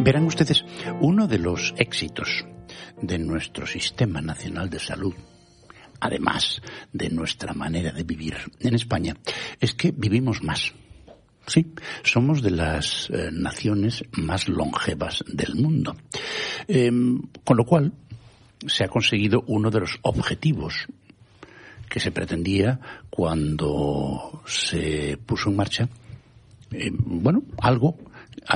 Verán ustedes, uno de los éxitos de nuestro Sistema Nacional de Salud, además de nuestra manera de vivir en España, es que vivimos más. Sí, somos de las naciones más longevas del mundo. Con lo cual, se ha conseguido uno de los objetivos que se pretendía cuando se puso en marcha, algo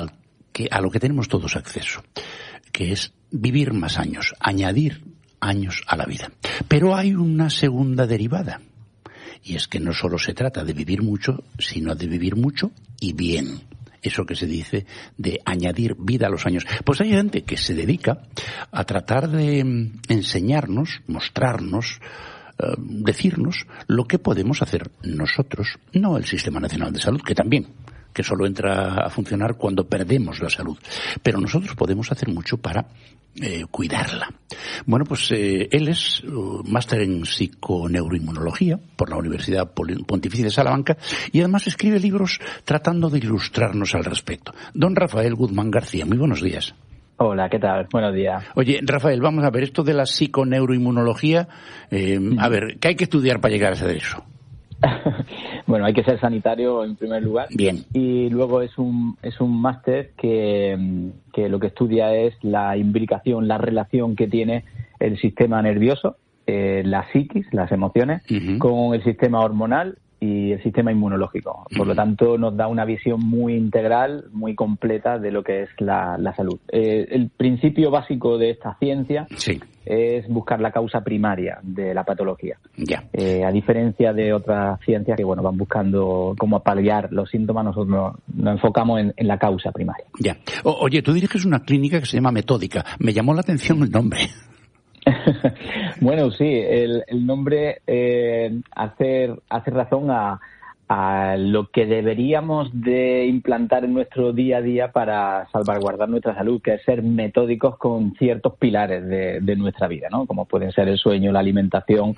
a lo que tenemos todos acceso, que es vivir más años, añadir años a la vida. Pero hay una segunda derivada, y es que no solo se trata de vivir mucho, sino de vivir mucho y bien. Eso que se dice de añadir vida a los años. Pues hay gente que se dedica a tratar de enseñarnos, mostrarnos, decirnos lo que podemos hacer nosotros, no el Sistema Nacional de Salud, que también, que solo entra a funcionar cuando perdemos la salud. Pero nosotros podemos hacer mucho para cuidarla. Bueno, pues él es máster en psiconeuroinmunología por la Universidad Pontificia de Salamanca y además escribe libros tratando de ilustrarnos al respecto. Don Rafael Guzmán García, muy buenos días. Hola, ¿qué tal? Buenos días. Oye, Rafael, vamos a ver, esto de la psiconeuroinmunología, a ver, ¿qué hay que estudiar para llegar a hacer eso? Bueno, hay que ser sanitario en primer lugar. Bien. Y luego es un máster que lo que estudia es la imbricación, la relación que tiene el sistema nervioso, la psiquis, las emociones, con el sistema hormonal y el sistema inmunológico. Por lo tanto, nos da una visión muy integral, muy completa de lo que es la salud. El principio básico de esta ciencia es buscar la causa primaria de la patología. Ya. A diferencia de otras ciencias que van buscando cómo paliar los síntomas, nosotros nos enfocamos en la causa primaria. Ya. Oye, tú diriges una clínica que se llama Metódica. Me llamó la atención el nombre. Bueno, sí, el nombre hace razón a lo que deberíamos de implantar en nuestro día a día para salvaguardar nuestra salud, que es ser metódicos con ciertos pilares de nuestra vida, ¿no? Como pueden ser el sueño, la alimentación,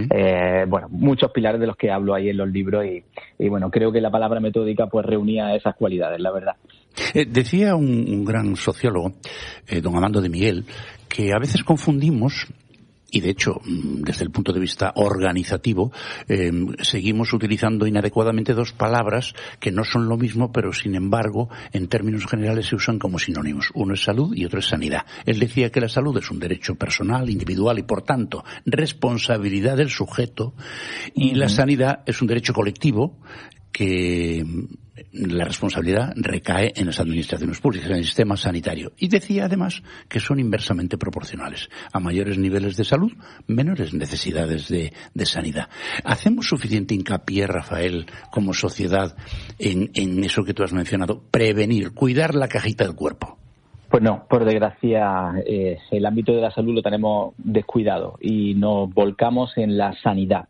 muchos pilares de los que hablo ahí en los libros y bueno, creo que la palabra metódica pues reunía esas cualidades, la verdad. Decía un gran sociólogo, don Amando de Miguel, que a veces confundimos, y de hecho, desde el punto de vista organizativo, seguimos utilizando inadecuadamente dos palabras que no son lo mismo, pero sin embargo, en términos generales se usan como sinónimos. Uno es salud y otro es sanidad. Él decía que la salud es un derecho personal, individual y, por tanto, responsabilidad del sujeto, y la sanidad es un derecho colectivo que la responsabilidad recae en las administraciones públicas, en el sistema sanitario. Y decía además que son inversamente proporcionales. A mayores niveles de salud, menores necesidades de sanidad. ¿Hacemos suficiente hincapié, Rafael, como sociedad, en eso que tú has mencionado? Prevenir, cuidar la cajita del cuerpo. Pues no, por desgracia, el ámbito de la salud lo tenemos descuidado y nos volcamos en la sanidad.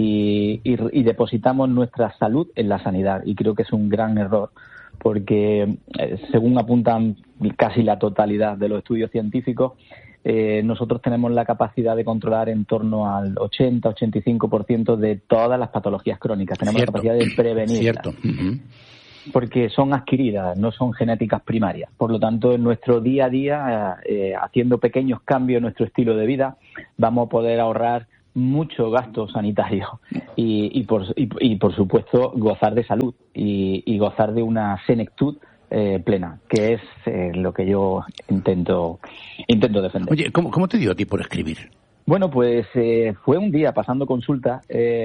Y depositamos nuestra salud en la sanidad, y creo que es un gran error porque, según apuntan casi la totalidad de los estudios científicos, nosotros tenemos la capacidad de controlar en torno al 80-85% de todas las patologías crónicas. Tenemos la capacidad de prevenirlas. Porque son adquiridas, no son genéticas primarias. Por lo tanto, en nuestro día a día, haciendo pequeños cambios en nuestro estilo de vida, vamos a poder ahorrar mucho gasto sanitario y por supuesto gozar de salud y gozar de una senectud plena, que es lo que yo intento defender. Oye, ¿cómo te dio a ti por escribir? Bueno, pues fue un día pasando consulta,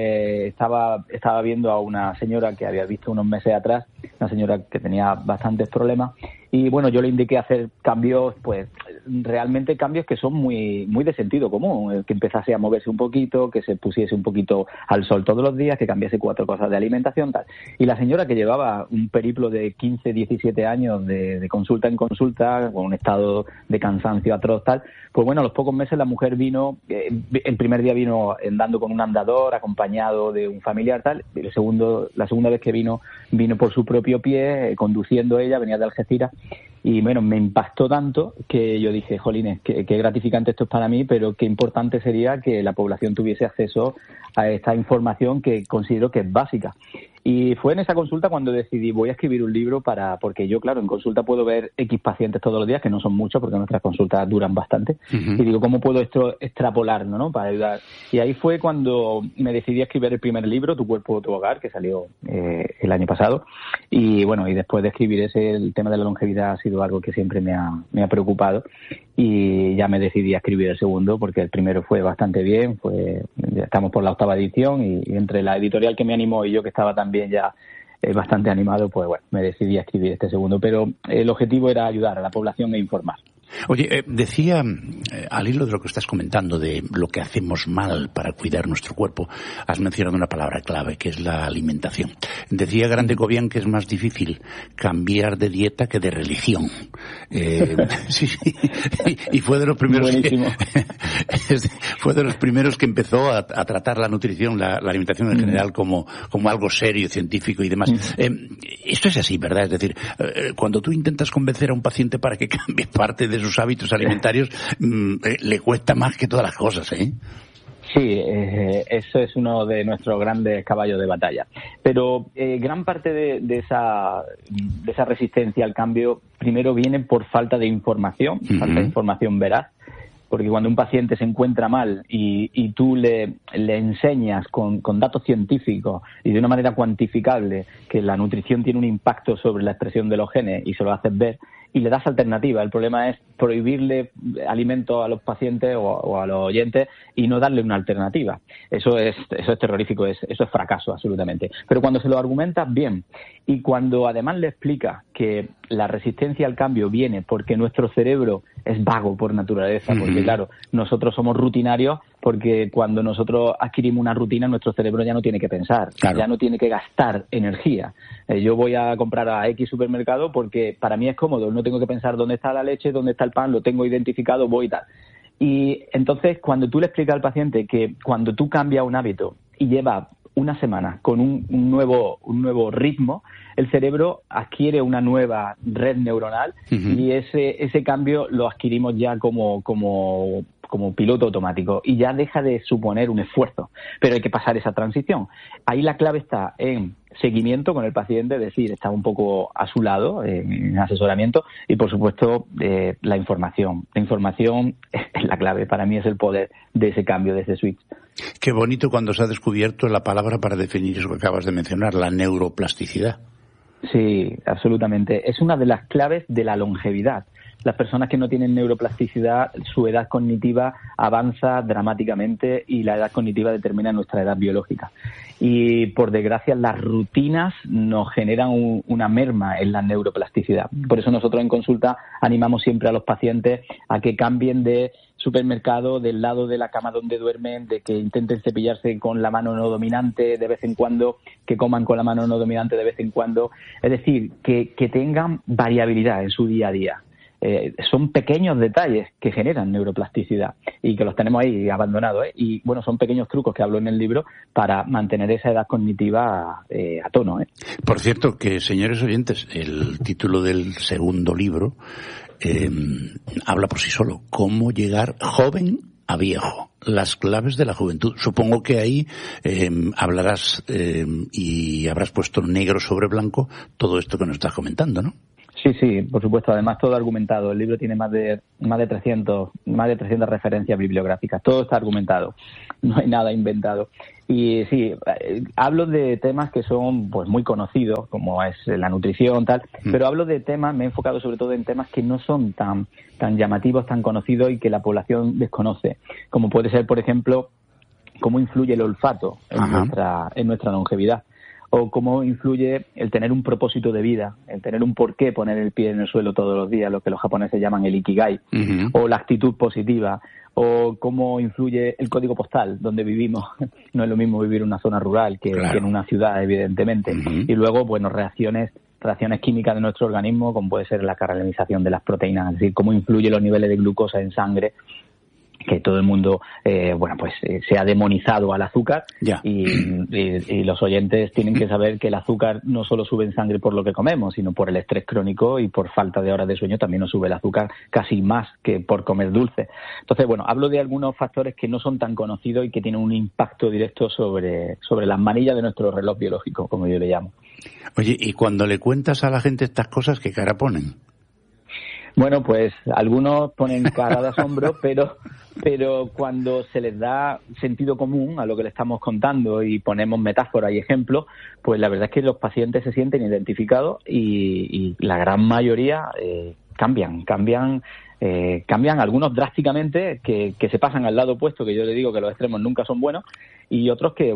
estaba viendo a una señora que había visto unos meses atrás, una señora que tenía bastantes problemas, y bueno, yo le indiqué hacer cambios, pues realmente cambios que son muy muy de sentido común, que empezase a moverse un poquito, que se pusiese un poquito al sol todos los días, que cambiase 4 cosas de alimentación, tal. Y la señora, que llevaba un periplo de 15, 17 años de consulta en consulta, con un estado de cansancio atroz, tal, pues bueno, a los pocos meses la mujer vino, el primer día vino andando con un andador, acompañado de un familiar, tal, y la segunda vez que vino por su propio pie, conduciendo ella, venía de Algeciras. Y bueno, me impactó tanto que yo dije, jolines, qué gratificante esto es para mí, pero qué importante sería que la población tuviese acceso a esta información que considero que es básica. Y fue en esa consulta cuando decidí, voy a escribir un libro porque yo, claro, en consulta puedo ver X pacientes todos los días, que no son muchos porque nuestras consultas duran bastante. Uh-huh. Y digo, ¿cómo puedo esto extrapolarlo, ¿no? Para ayudar. Y ahí fue cuando me decidí a escribir el primer libro, Tu cuerpo, tu hogar, que salió el año pasado. Y bueno, y después de escribir el tema de la longevidad ha sido algo que siempre me ha preocupado. Y ya me decidí a escribir el segundo porque el primero fue bastante bien, ya estamos por la 8ª edición y entre la editorial que me animó y yo que estaba también ya bastante animado, pues bueno, me decidí a escribir este segundo, pero el objetivo era ayudar a la población e informar. Oye, decía, al hilo de lo que estás comentando, de lo que hacemos mal para cuidar nuestro cuerpo, has mencionado una palabra clave, que es la alimentación. Decía Grande Cobian que es más difícil cambiar de dieta que de religión. Sí, y fue de los primeros fue de los primeros que empezó a tratar la nutrición, la alimentación en general como algo serio, científico y demás. Esto es así, ¿verdad? Es decir, cuando tú intentas convencer a un paciente para que cambie parte de sus hábitos alimentarios, le cuesta más que todas las cosas, ¿eh? Sí, eso es uno de nuestros grandes caballos de batalla. Pero gran parte de esa resistencia al cambio primero viene por falta de información, falta de información veraz. Porque cuando un paciente se encuentra mal y tú le enseñas con datos científicos y de una manera cuantificable que la nutrición tiene un impacto sobre la expresión de los genes y se lo haces ver y le das alternativa. El problema es prohibirle alimentos a los pacientes o a los oyentes y no darle una alternativa. Eso es terrorífico, eso es fracaso absolutamente. Pero cuando se lo argumentas bien y cuando además le explicas que la resistencia al cambio viene porque nuestro cerebro es vago por naturaleza, porque claro, nosotros somos rutinarios porque cuando nosotros adquirimos una rutina nuestro cerebro ya no tiene que pensar, claro, ya no tiene que gastar energía. Yo voy a comprar a X supermercado porque para mí es cómodo, no tengo que pensar dónde está la leche, dónde está el pan, lo tengo identificado, voy y tal. Y entonces cuando tú le explicas al paciente que cuando tú cambias un hábito y llevas una semana con un nuevo ritmo, el cerebro adquiere una nueva red neuronal y ese cambio lo adquirimos ya como piloto automático y ya deja de suponer un esfuerzo. Pero hay que pasar esa transición. Ahí la clave está en seguimiento con el paciente, es decir, estar un poco a su lado en asesoramiento y, por supuesto, la información. La información es la clave. Para mí es el poder de ese cambio, de ese switch. Qué bonito cuando se ha descubierto la palabra para definir eso que acabas de mencionar, la neuroplasticidad. Sí, absolutamente. Es una de las claves de la longevidad. Las personas que no tienen neuroplasticidad, su edad cognitiva avanza dramáticamente y la edad cognitiva determina nuestra edad biológica. Y, por desgracia, las rutinas nos generan una merma en la neuroplasticidad. Por eso nosotros en consulta animamos siempre a los pacientes a que cambien de supermercado, del lado de la cama donde duermen, de que intenten cepillarse con la mano no dominante de vez en cuando, que coman con la mano no dominante de vez en cuando. Es decir, que tengan variabilidad en su día a día. Son pequeños detalles que generan neuroplasticidad y que los tenemos ahí abandonados, y bueno, son pequeños trucos que hablo en el libro para mantener esa edad cognitiva a tono. Por cierto, que señores oyentes, el título del segundo libro habla por sí solo: cómo llegar joven a viejo, las claves de la juventud. Supongo que ahí hablarás y habrás puesto negro sobre blanco todo esto que nos estás comentando, ¿no? Sí, por supuesto. Además, todo argumentado. El libro tiene más de 300 referencias bibliográficas. Todo está argumentado. No hay nada inventado. Y sí, hablo de temas que son pues muy conocidos, como es la nutrición, tal, pero hablo de temas, me he enfocado sobre todo en temas que no son tan llamativos, tan conocidos y que la población desconoce. Como puede ser, por ejemplo, cómo influye el olfato en nuestra longevidad. O cómo influye el tener un propósito de vida, el tener un porqué poner el pie en el suelo todos los días, lo que los japoneses llaman el ikigai, o la actitud positiva, o cómo influye el código postal donde vivimos. No es lo mismo vivir en una zona rural que en una ciudad, evidentemente. Y luego, bueno, reacciones químicas de nuestro organismo, como puede ser la caramelización de las proteínas, es decir, cómo influye los niveles de glucosa en sangre que todo el mundo se ha demonizado al azúcar y los oyentes tienen que saber que el azúcar no solo sube en sangre por lo que comemos, sino por el estrés crónico y por falta de horas de sueño también nos sube el azúcar casi más que por comer dulce. Entonces, hablo de algunos factores que no son tan conocidos y que tienen un impacto directo sobre las manillas de nuestro reloj biológico, como yo le llamo. Oye, y cuando le cuentas a la gente estas cosas, ¿qué cara ponen? Bueno, pues algunos ponen cara de asombro, pero cuando se les da sentido común a lo que le estamos contando y ponemos metáforas y ejemplos, pues la verdad es que los pacientes se sienten identificados y la gran mayoría cambian, algunos drásticamente, que se pasan al lado opuesto, que yo le digo que los extremos nunca son buenos, y otros que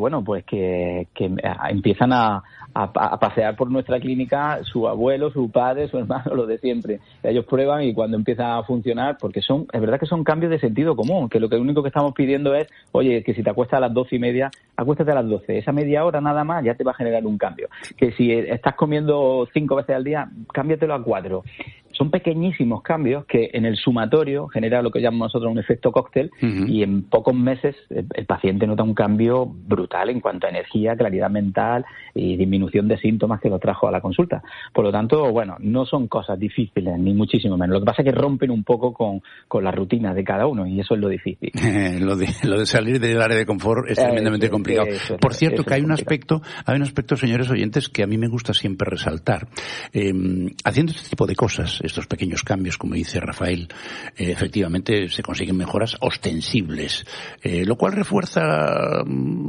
empiezan a pasear por nuestra clínica su abuelo, su padre, su hermano, lo de siempre. Ellos prueban y cuando empieza a funcionar, porque es verdad que son cambios de sentido común, que lo único que estamos pidiendo es, oye, que si te acuestas a las 12:30, acuéstate a las 12. Esa media hora nada más ya te va a generar un cambio. Que si estás comiendo 5 veces al día, cámbiatelo a 4. Son pequeñísimos cambios que en el sumatorio genera lo que llamamos nosotros un efecto cóctel, y en pocos meses el paciente nota un cambio brutal en cuanto a energía, claridad mental y disminución de síntomas que lo trajo a la consulta. Por lo tanto, no son cosas difíciles, ni muchísimo menos. Lo que pasa es que rompen un poco con la rutina de cada uno y eso es lo difícil. Lo de salir del área de confort es tremendamente complicado. Por cierto, que hay un aspecto, señores oyentes, que a mí me gusta siempre resaltar. Haciendo este tipo de cosas, estos pequeños cambios, como dice Rafael, efectivamente se consiguen mejoras ostensibles, lo cual refuerza,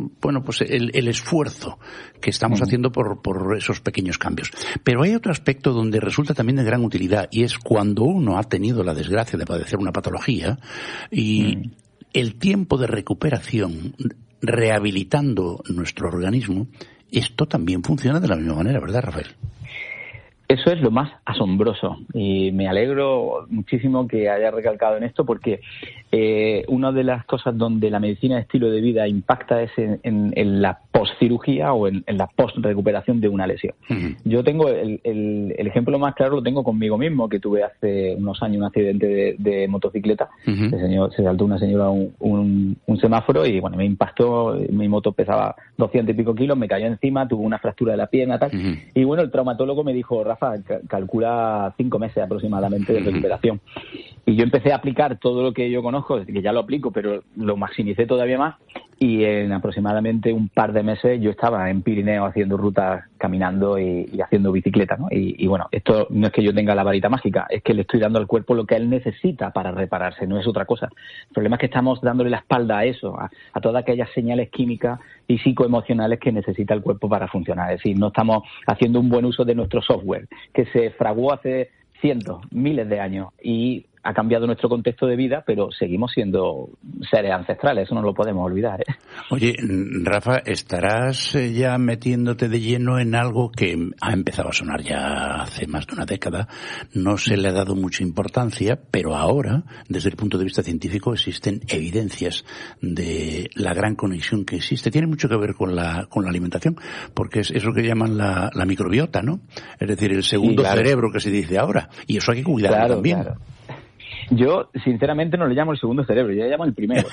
el esfuerzo que estamos haciendo por esos pequeños cambios. Pero hay otro aspecto donde resulta también de gran utilidad, y es cuando uno ha tenido la desgracia de padecer una patología y el tiempo de recuperación, rehabilitando nuestro organismo, esto también funciona de la misma manera, ¿verdad, Rafael? Eso es lo más asombroso y me alegro muchísimo que haya recalcado en esto porque una de las cosas donde la medicina de estilo de vida impacta es en la postcirugía o en la post-recuperación de una lesión. Yo tengo el ejemplo más claro, lo tengo conmigo mismo, que tuve hace unos años un accidente de motocicleta. Se saltó una señora un semáforo y me impactó, mi moto pesaba 200 y pico kilos, me cayó encima, tuve una fractura de la pierna, tal. Y el traumatólogo me dijo, Rafa, calcula 5 meses aproximadamente de recuperación. Y yo empecé a aplicar todo lo que yo conozco, que ya lo aplico, pero lo maximicé todavía más, y en aproximadamente un par de meses yo estaba en Pirineo haciendo rutas, caminando y haciendo bicicleta, ¿no? Y esto no es que yo tenga la varita mágica, es que le estoy dando al cuerpo lo que él necesita para repararse, no es otra cosa. El problema es que estamos dándole la espalda a eso, a todas aquellas señales químicas y psicoemocionales que necesita el cuerpo para funcionar. Es decir, no estamos haciendo un buen uso de nuestro software, que se fraguó hace cientos, miles de años y ha cambiado nuestro contexto de vida, pero seguimos siendo seres ancestrales, eso no lo podemos olvidar, ¿eh? Oye, Rafa, ¿estarás ya metiéndote de lleno en algo que ha empezado a sonar ya hace más de una década? No se le ha dado mucha importancia, pero ahora, desde el punto de vista científico, existen evidencias de la gran conexión que existe. Tiene mucho que ver con la alimentación, porque es eso que llaman la microbiota, ¿no? Es decir, el segundo cerebro que se dice ahora, y eso hay que cuidarlo también. Claro. Yo, sinceramente, no le llamo el segundo cerebro, yo le llamo el primero.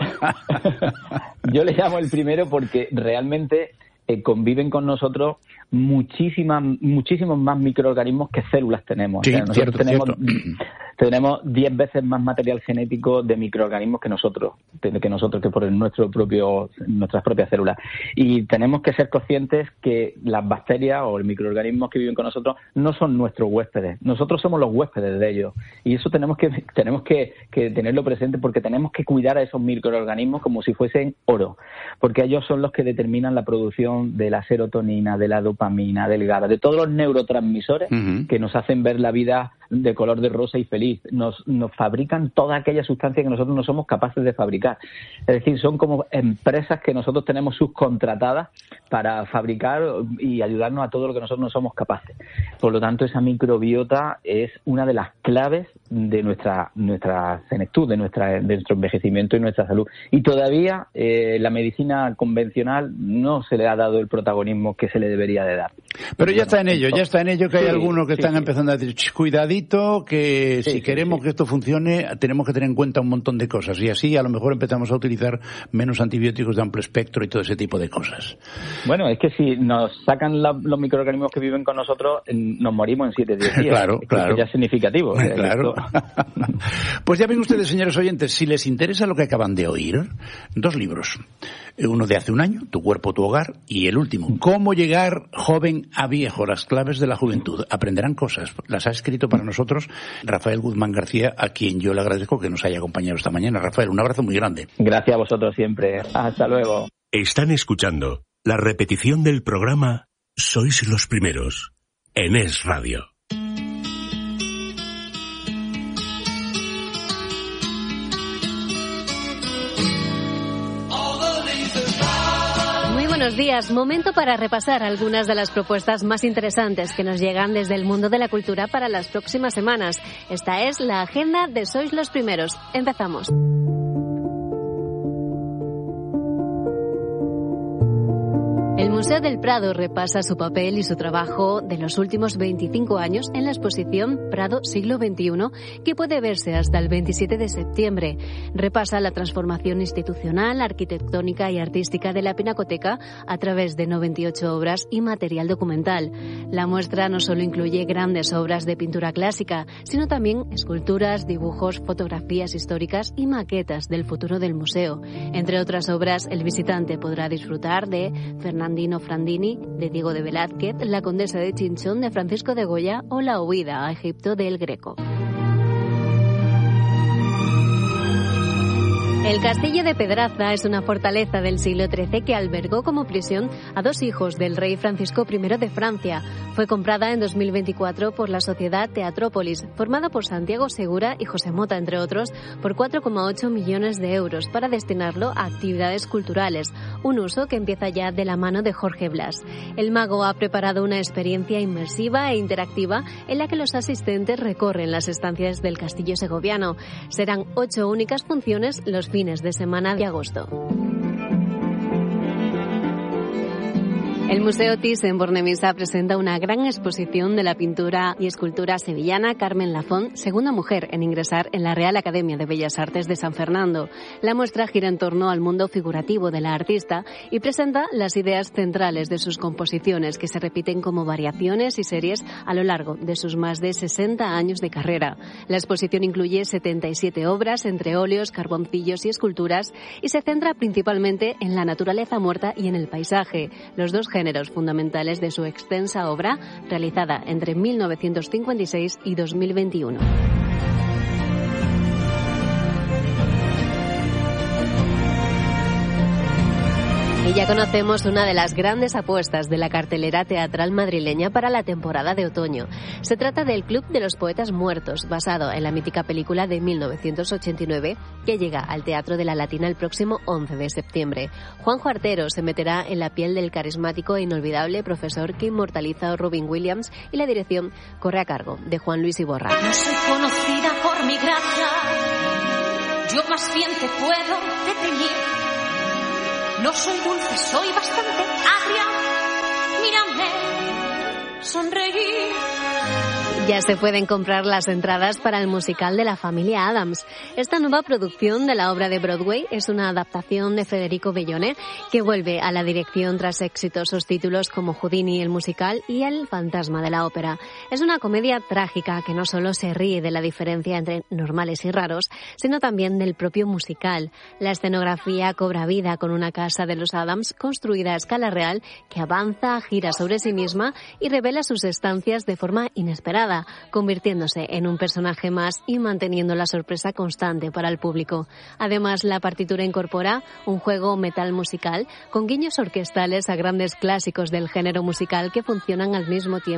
Yo le llamo el primero porque realmente conviven con nosotros muchísimos más microorganismos que células tenemos. Sí, o sea, nosotros cierto. tenemos 10 veces más material genético de microorganismos que nosotros por nuestras propias células. Y tenemos que ser conscientes que las bacterias o los microorganismos que viven con nosotros no son nuestros huéspedes. Nosotros somos los huéspedes de ellos. Y eso tenemos que tenerlo presente porque tenemos que cuidar a esos microorganismos como si fuesen oro. Porque ellos son los que determinan la producción de la serotonina, de la dopamina, del GABA, de todos los neurotransmisores que nos hacen ver la vida de color de rosa y feliz. Nos fabrican todas aquellas sustancias que nosotros no somos capaces de fabricar. Es decir, son como empresas que nosotros tenemos subcontratadas para fabricar y ayudarnos a todo lo que nosotros no somos capaces. Por lo tanto, esa microbiota es una de las claves de nuestra senectud, de nuestro envejecimiento y nuestra salud. Y todavía la medicina convencional no se le ha dado el protagonismo que se le debería de dar. Pero ya está en ello, que hay algunos que están empezando a decir, cuidadito, que si queremos que esto funcione, tenemos que tener en cuenta un montón de cosas. Y así a lo mejor empezamos a utilizar menos antibióticos de amplio espectro y todo ese tipo de cosas. Bueno, es que si nos sacan los microorganismos que viven con nosotros, nos morimos en 7-10 días. Claro. Ya es significativo. Claro. Pues ya ven ustedes, señores oyentes, si les interesa lo que acaban de oír, 2 libros. Uno de hace un año, Tu cuerpo, tu hogar, y el último, Cómo llegar joven a viejo, las claves de la juventud. Aprenderán cosas. Las ha escrito para nosotros Rafael Guzmán García, a quien yo le agradezco que nos haya acompañado esta mañana. Rafael, un abrazo muy grande. Gracias a vosotros siempre. Hasta luego. Están escuchando la repetición del programa Sois los primeros, en Es Radio. Buenos días, momento para repasar algunas de las propuestas más interesantes que nos llegan desde el mundo de la cultura para las próximas semanas. Esta es la agenda de Sois los primeros. Empezamos. El Museo del Prado repasa su papel y su trabajo de los últimos 25 años en la exposición Prado Siglo XXI, que puede verse hasta el 27 de septiembre. Repasa la transformación institucional, arquitectónica y artística de la Pinacoteca a través de 98 obras y material documental. La muestra no solo incluye grandes obras de pintura clásica, sino también esculturas, dibujos, fotografías históricas y maquetas del futuro del museo. Entre otras obras, el visitante podrá disfrutar de Fernandino Frandini, de Diego de Velázquez, La condesa de Chinchón, de Francisco de Goya, o La huida a Egipto de El Greco. El castillo de Pedraza es una fortaleza del siglo XIII que albergó como prisión a 2 hijos del rey Francisco I de Francia. Fue comprada en 2024 por la sociedad Teatrópolis, formada por Santiago Segura y José Mota, entre otros, por 4,8 millones de euros para destinarlo a actividades culturales, un uso que empieza ya de la mano de Jorge Blas. El mago ha preparado una experiencia inmersiva e interactiva en la que los asistentes recorren las estancias del castillo segoviano. Serán 8 únicas funciones los fines de semana de agosto. El Museo Thyssen-Bornemisza presenta una gran exposición de la pintura y escultura sevillana Carmen Lafont, segunda mujer en ingresar en la Real Academia de Bellas Artes de San Fernando. La muestra gira en torno al mundo figurativo de la artista y presenta las ideas centrales de sus composiciones, que se repiten como variaciones y series a lo largo de sus más de 60 años de carrera. La exposición incluye 77 obras, entre óleos, carboncillos y esculturas, y se centra principalmente en la naturaleza muerta y en el paisaje, los dos géneros fundamentales de su extensa obra, realizada entre 1956 y 2021. Y ya conocemos una de las grandes apuestas de la cartelera teatral madrileña para la temporada de otoño. Se trata del Club de los Poetas Muertos, basado en la mítica película de 1989, que llega al Teatro de la Latina el próximo 11 de septiembre. Juanjo Artero se meterá en la piel del carismático e inolvidable profesor que inmortaliza a Robin Williams, y la dirección corre a cargo de Juan Luis Iborra. No soy conocida por mi gracia, yo más bien te puedo detener. No soy dulce, soy bastante agria. Mírame, sonreír. Ya se pueden comprar las entradas para el musical de la familia Addams. Esta nueva producción de la obra de Broadway es una adaptación de Federico Bellone, que vuelve a la dirección tras exitosos títulos como Houdini el musical y El fantasma de la ópera. Es una comedia trágica que no solo se ríe de la diferencia entre normales y raros, sino también del propio musical. La escenografía cobra vida con una casa de los Addams construida a escala real que avanza, gira sobre sí misma y revela sus estancias de forma inesperada, convirtiéndose en un personaje más y manteniendo la sorpresa constante para el público. Además, la partitura incorpora un juego metal musical con guiños orquestales a grandes clásicos del género musical que funcionan al mismo tiempo